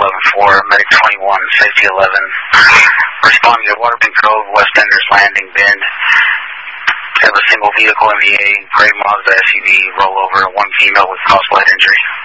11-4, Medic 21, Safety 11. Responding to Waterman Cove, West Enders Landing, Bend. Have a single vehicle MVA, gray Mazda SUV, rollover, one female with causal head injury.